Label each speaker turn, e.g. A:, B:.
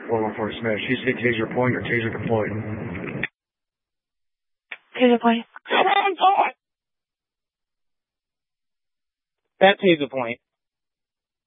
A: 414 Smash. You say taser point or taser deployed?
B: Taser point.
C: That taser point.